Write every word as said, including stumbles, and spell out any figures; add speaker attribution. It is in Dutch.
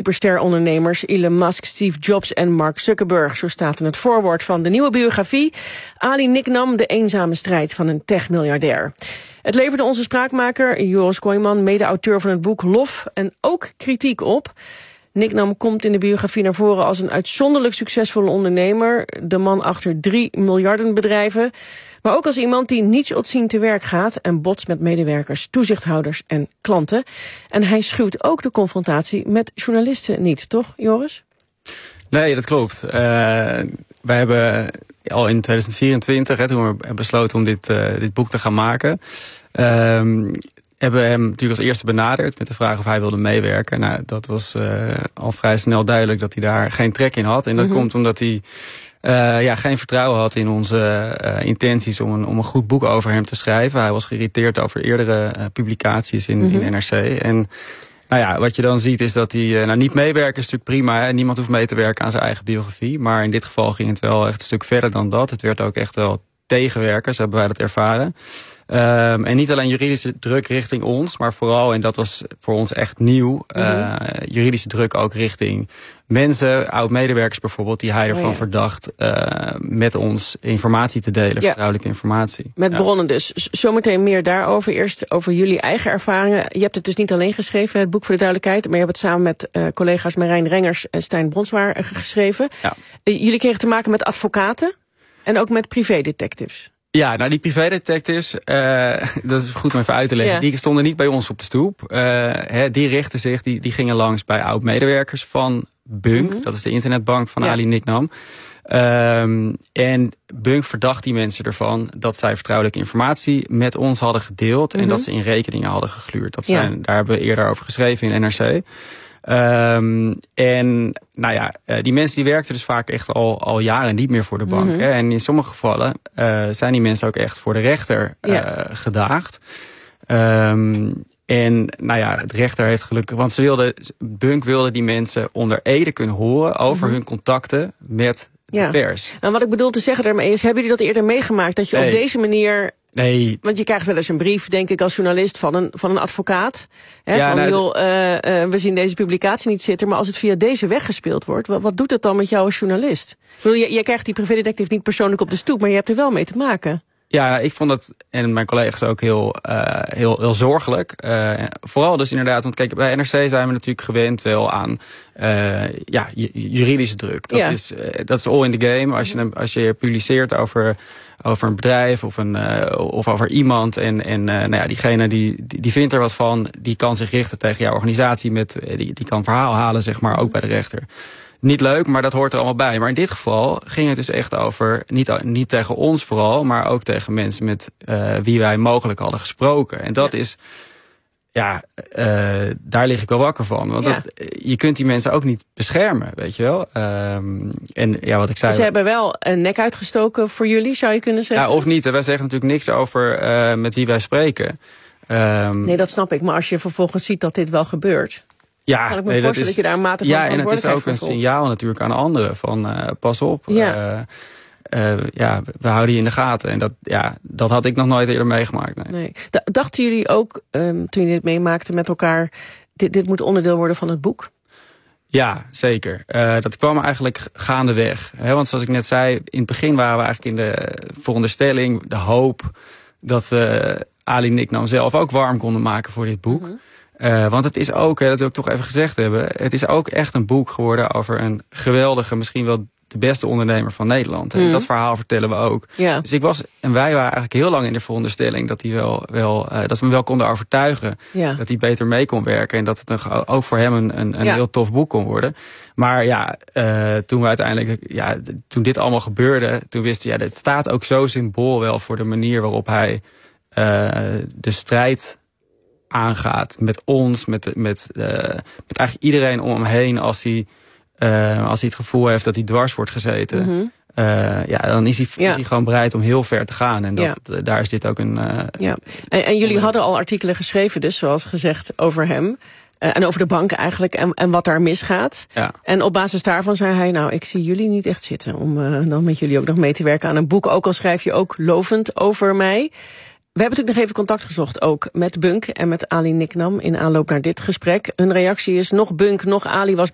Speaker 1: superster-ondernemers Elon Musk, Steve Jobs en Mark Zuckerberg. Zo staat in het voorwoord van de nieuwe biografie Ali Niknam, de eenzame strijd van een tech-miljardair. Het leverde onze spraakmaker Joris Kooijman, mede-auteur van het boek, lof en ook kritiek op. Niknam komt in de biografie naar voren als een uitzonderlijk succesvolle ondernemer, de man achter drie miljardenbedrijven, maar ook als iemand die niets ontzien te werk gaat en botst met medewerkers, toezichthouders en klanten. En hij schuwt ook de confrontatie met journalisten niet, toch Joris?
Speaker 2: Nee, dat klopt. Uh, wij hebben al in twintig vierentwintig, hè, toen we besloten om dit, uh, dit boek te gaan maken, uh, hebben we hem natuurlijk als eerste benaderd met de vraag of hij wilde meewerken. Nou, dat was uh, al vrij snel duidelijk dat hij daar geen trek in had. En dat mm-hmm. komt omdat hij uh, ja, geen vertrouwen had in onze uh, intenties om een, om een goed boek over hem te schrijven. Hij was geïrriteerd over eerdere uh, publicaties in, mm-hmm. in N R C. En nou ja, wat je dan ziet is dat hij uh, nou, niet meewerken is natuurlijk prima. Hè? Niemand hoeft mee te werken aan zijn eigen biografie. Maar in dit geval ging het wel echt een stuk verder dan dat. Het werd ook echt wel tegenwerken, zo hebben wij dat ervaren. Um, en niet alleen juridische druk richting ons, maar vooral, en dat was voor ons echt nieuw, mm-hmm. uh, juridische druk ook richting mensen, oud-medewerkers bijvoorbeeld, die hij ervan oh, ja. verdacht uh, met ons informatie te delen, ja. vertrouwelijke informatie.
Speaker 1: Met
Speaker 2: ja.
Speaker 1: bronnen dus. Zometeen meer daarover. Eerst over jullie eigen ervaringen. Je hebt het dus niet alleen geschreven, het boek voor de duidelijkheid, maar je hebt het samen met uh, collega's Marijn Rengers en Stijn Bronswaar uh, geschreven. Ja. Uh, jullie kregen te maken met advocaten en ook met privédetectives.
Speaker 2: Ja, nou die privédetectives, uh, dat is goed om even uit te leggen, ja. die stonden niet bij ons op de stoep. Uh, hè, die richtten zich, die, die gingen langs bij oud-medewerkers van Bunk, mm-hmm. dat is de internetbank van ja. Ali Niknam. Um, en Bunk verdacht die mensen ervan dat zij vertrouwelijke informatie met ons hadden gedeeld mm-hmm. en dat ze in rekeningen hadden gegluurd. Dat zijn, ja. Daar hebben we eerder over geschreven in N R C. Um, en nou ja, uh, die mensen die werkten dus vaak echt al, al jaren niet meer voor de bank. Mm-hmm. Hè? En in sommige gevallen uh, zijn die mensen ook echt voor de rechter uh, ja. gedaagd. Um, en nou ja, de rechter heeft gelukkig, want ze wilden, Bunk wilde die mensen onder ede kunnen horen over mm-hmm. hun contacten met de ja. pers.
Speaker 1: En wat ik bedoel te zeggen daarmee is, hebben jullie dat eerder meegemaakt? Dat je nee. op deze manier...
Speaker 2: Nee.
Speaker 1: Want je krijgt wel eens een brief, denk ik, als journalist van een, van een advocaat. Hè, ja, van, nou, joh, uh, uh, we zien deze publicatie niet zitten, maar als het via deze weg gespeeld wordt, wat, wat doet het dan met jou als journalist? Ik bedoel, je, je krijgt die privédetective niet persoonlijk op de stoep, maar je hebt er wel mee te maken. Ja,
Speaker 2: ik vond dat, en mijn collega's ook, heel, uh, heel, heel zorgelijk. Uh, vooral dus inderdaad, want kijk, bij N R C zijn we natuurlijk gewend wel aan uh, ja, juridische druk. Dat, ja. is, uh, dat is all in the game. Als je, als je publiceert over, over een bedrijf of, een, uh, of over iemand en, en uh, nou ja, diegene die, die, die vindt er wat van, die kan zich richten tegen jouw organisatie, met, die, die kan verhaal halen, zeg maar, ook bij de rechter. Niet leuk, maar dat hoort er allemaal bij. Maar in dit geval ging het dus echt over, niet, niet tegen ons vooral, maar ook tegen mensen met uh, wie wij mogelijk hadden gesproken. En dat ja. is, ja, uh, daar lig ik wel wakker van. Want ja. dat, je kunt die mensen ook niet beschermen, weet je wel. Um, en ja, wat ik zei.
Speaker 1: Ze hebben wel een nek uitgestoken voor jullie, zou je kunnen zeggen?
Speaker 2: Ja, of niet. Wij zeggen natuurlijk niks over uh, met wie wij spreken. Um,
Speaker 1: nee, dat snap ik. Maar als je vervolgens ziet dat dit wel gebeurt.
Speaker 2: Ja,
Speaker 1: kan ik me
Speaker 2: nee,
Speaker 1: voorstellen
Speaker 2: dat, is,
Speaker 1: dat je daar een mate van
Speaker 2: ja, en het is ook een
Speaker 1: volgt.
Speaker 2: signaal natuurlijk aan anderen van uh, pas op. Ja. Uh, uh, ja, we houden je in de gaten. En dat, ja, dat had ik nog nooit eerder meegemaakt. Nee.
Speaker 1: Nee. D- dachten jullie ook, um, toen jullie dit meemaakten met elkaar, dit, dit moet onderdeel worden van het boek?
Speaker 2: Ja, zeker. Uh, dat kwam eigenlijk gaandeweg. Hè? Want zoals ik net zei, in het begin waren we eigenlijk in de veronderstelling, de hoop, dat uh, Ali Niknam zelf ook warm konden maken voor dit boek. Mm-hmm. Uh, want het is ook, hè, dat wil ik toch even gezegd hebben, het is ook echt een boek geworden over een geweldige, misschien wel de beste ondernemer van Nederland. Mm. En dat verhaal vertellen we ook. Ja. Dus ik was, en wij waren eigenlijk heel lang in de veronderstelling dat hij wel, wel uh, dat we hem wel konden overtuigen. Ja. Dat hij beter mee kon werken en dat het een, ook voor hem een, een, een ja. heel tof boek kon worden. Maar ja, uh, toen we uiteindelijk, ja, toen dit allemaal gebeurde, toen wisten we, ja, dit staat ook zo symbool wel voor de manier waarop hij uh, de strijd aangaat met ons, met, met, uh, met eigenlijk iedereen om hem heen als hij, uh, als hij het gevoel heeft dat hij dwars wordt gezeten. Mm-hmm. Uh, ja, dan is hij, ja. is hij gewoon bereid om heel ver te gaan. En dat, ja. daar is dit ook een... Uh,
Speaker 1: ja. en, en jullie hadden al artikelen geschreven dus, zoals gezegd, over hem. Uh, en over de bank eigenlijk, en, en wat daar misgaat. Ja. En op basis daarvan zei hij, nou, ik zie jullie niet echt zitten om uh, dan met jullie ook nog mee te werken aan een boek. Ook al schrijf je ook lovend over mij. We hebben natuurlijk nog even contact gezocht ook met Bunk en met Ali Niknam in aanloop naar dit gesprek. Hun reactie is, nog Bunk, nog Ali was